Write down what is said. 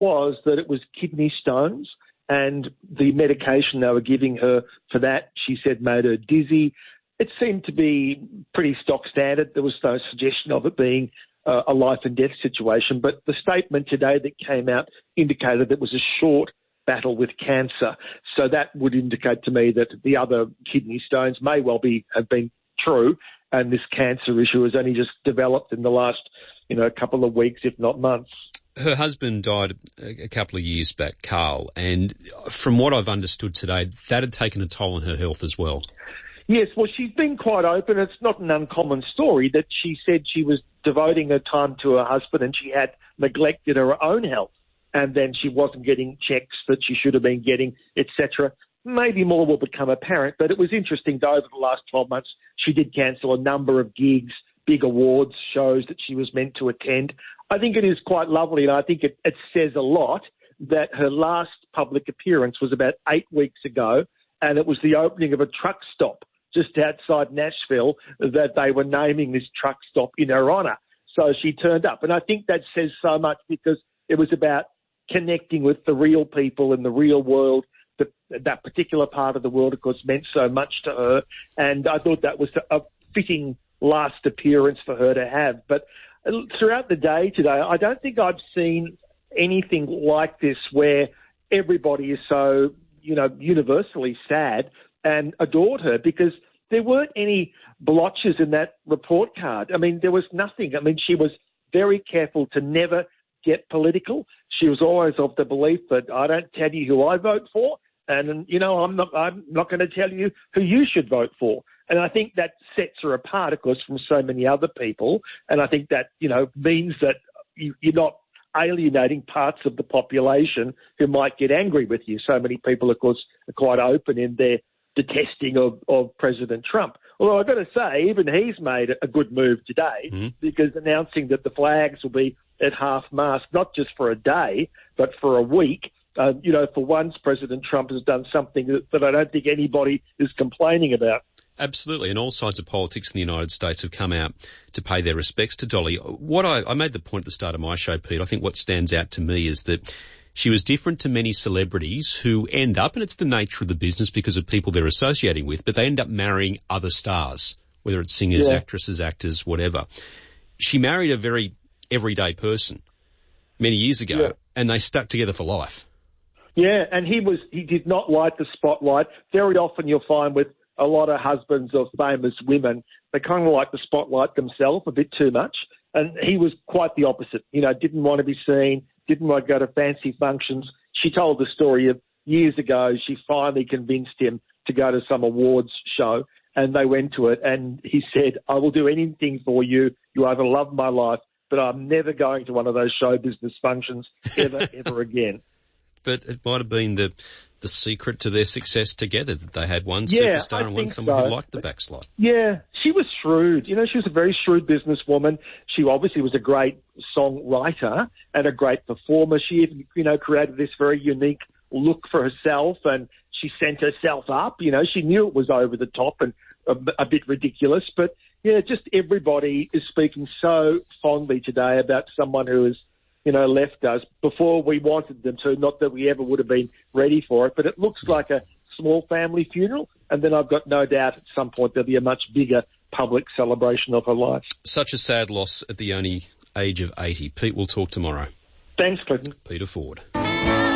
was that it was kidney stones, and the medication they were giving her for that, she said, made her dizzy. It seemed to be pretty stock standard. There was no suggestion of it being a life and death situation. But the statement today that came out indicated that it was a short battle with cancer. So that would indicate to me that the other kidney stones may well have been true, and this cancer issue has only just developed in the last, couple of weeks, if not months. Her husband died a couple of years back, Carl, and from what I've understood today, that had taken a toll on her health as well. Yes, well, she's been quite open. It's not an uncommon story that she said she was devoting her time to her husband and she had neglected her own health, and then she wasn't getting checks that she should have been getting, etc. Maybe more will become apparent, but it was interesting that over the last 12 months she did cancel a number of gigs, big awards shows that she was meant to attend. I think it is quite lovely, and I think it says a lot that her last public appearance was about 8 weeks ago, and it was the opening of a truck stop just outside Nashville that they were naming this truck stop in her honour. So she turned up, and I think that says so much because it was about connecting with the real people in the real world. That particular part of the world, of course, meant so much to her, and I thought that was a fitting last appearance for her to have. But throughout the day today, I don't think I've seen anything like this where everybody is so, universally sad and adored her, because there weren't any blotches in that report card. I mean, there was nothing. I mean, she was very careful to never get political. She was always of the belief that I don't tell you who I vote for, and I'm not going to tell you who you should vote for. And I think that sets her apart, of course, from so many other people. And I think that, means that you're not alienating parts of the population who might get angry with you. So many people, of course, are quite open in their detesting of President Trump. Although I've got to say, even he's made a good move today, because announcing that the flags will be at half-mast, not just for a day, but for a week. For once, President Trump has done something that I don't think anybody is complaining about. Absolutely, and all sides of politics in the United States have come out to pay their respects to Dolly. I made the point at the start of my show, Pete, I think what stands out to me is that she was different to many celebrities who end up, and it's the nature of the business because of people they're associating with, but they end up marrying other stars, whether it's singers, actresses, actors, whatever. She married a very everyday person many years ago, and they stuck together for life. Yeah, and he did not like the spotlight. Very often you'll find with a lot of husbands of famous women, they kind of like the spotlight themselves a bit too much. And he was quite the opposite. Didn't want to be seen, didn't want to go to fancy functions. She told the story of years ago, she finally convinced him to go to some awards show, and they went to it, and he said, I will do anything for you. You either love my life, but I'm never going to one of those show business functions ever again. But it might have been the secret to their success together, that they had one superstar and someone who liked the backslide. Yeah, she was shrewd. She was a very shrewd businesswoman. She obviously was a great songwriter and a great performer. She even, created this very unique look for herself, and she sent herself up. She knew it was over the top and a bit ridiculous, but just everybody is speaking so fondly today about someone who is left us before we wanted them to, not that we ever would have been ready for it, but it looks like a small family funeral, and then I've got no doubt at some point there'll be a much bigger public celebration of her life. Such a sad loss at the only age of 80. Pete, we'll talk tomorrow. Thanks, Clinton. Peter Ford.